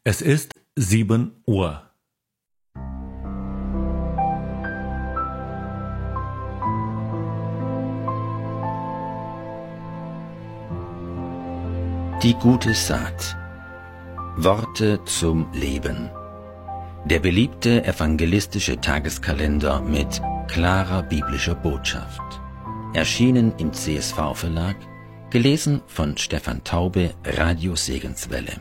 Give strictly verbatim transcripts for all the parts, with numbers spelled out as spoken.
Es ist sieben Uhr. Die gute Saat. Worte zum Leben. Der beliebte evangelistische Tageskalender mit klarer biblischer Botschaft. Erschienen im C S V-Verlag, gelesen von Stefan Taube, Radio Segenswelle.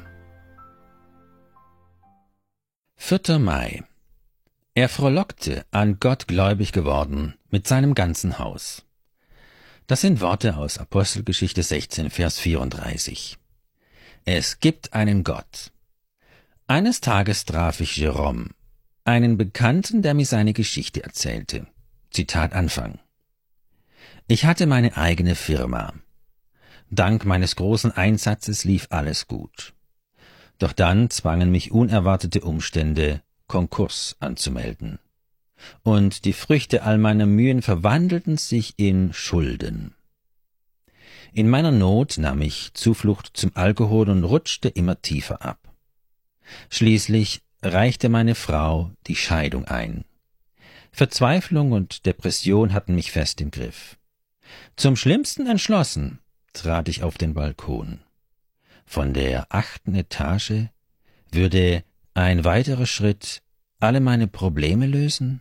vierter Mai. Er frohlockte, an Gott gläubig geworden, mit seinem ganzen Haus. Das sind Worte aus Apostelgeschichte sechzehn, Vers vierunddreißig. Es gibt einen Gott. Eines Tages traf ich Jerome, einen Bekannten, der mir seine Geschichte erzählte. Zitat Anfang. Ich hatte meine eigene Firma. Dank meines großen Einsatzes lief alles gut. Doch dann zwangen mich unerwartete Umstände, Konkurs anzumelden. Und die Früchte all meiner Mühen verwandelten sich in Schulden. In meiner Not nahm ich Zuflucht zum Alkohol und rutschte immer tiefer ab. Schließlich reichte meine Frau die Scheidung ein. Verzweiflung und Depression hatten mich fest im Griff. Zum Schlimmsten entschlossen trat ich auf den Balkon. Von der achten Etage würde ein weiterer Schritt alle meine Probleme lösen?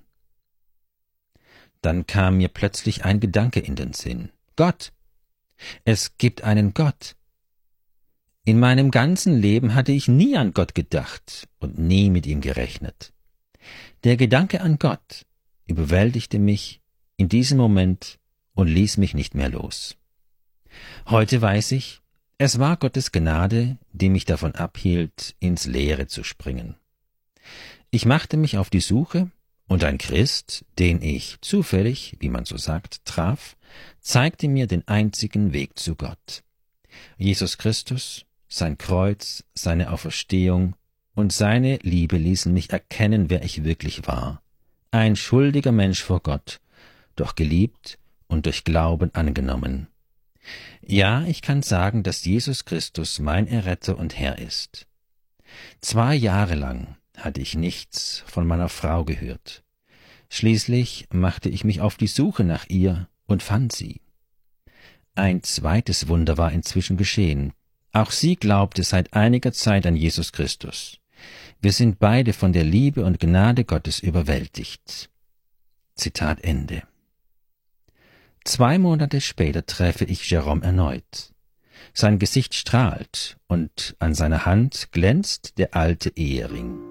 Dann kam mir plötzlich ein Gedanke in den Sinn. Gott! Es gibt einen Gott. In meinem ganzen Leben hatte ich nie an Gott gedacht und nie mit ihm gerechnet. Der Gedanke an Gott überwältigte mich in diesem Moment und ließ mich nicht mehr los. Heute weiß ich, es war Gottes Gnade, die mich davon abhielt, ins Leere zu springen. Ich machte mich auf die Suche, und ein Christ, den ich zufällig, wie man so sagt, traf, zeigte mir den einzigen Weg zu Gott. Jesus Christus, sein Kreuz, seine Auferstehung und seine Liebe ließen mich erkennen, wer ich wirklich war. Ein schuldiger Mensch vor Gott, doch geliebt und durch Glauben angenommen. Ja, ich kann sagen, dass Jesus Christus mein Erretter und Herr ist. Zwei Jahre lang hatte ich nichts von meiner Frau gehört. Schließlich machte ich mich auf die Suche nach ihr und fand sie. Ein zweites Wunder war inzwischen geschehen. Auch sie glaubte seit einiger Zeit an Jesus Christus. Wir sind beide von der Liebe und Gnade Gottes überwältigt. Zitat Ende. Zwei Monate später treffe ich Jerome erneut. Sein Gesicht strahlt und an seiner Hand glänzt der alte Ehering.